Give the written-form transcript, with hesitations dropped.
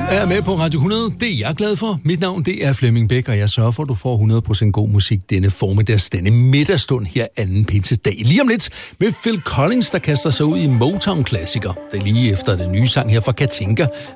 er med på Radio 100. Det er jeg glad for. Mit navn, det er Flemming Bæk, og jeg sørger for, at du får 100% god musik denne formiddags, denne middagstund her anden pinsedag. Lige om lidt med Phil Collins, der kaster sig ud i Motown-klassiker. Det er lige efter den nye sang her fra Katinka,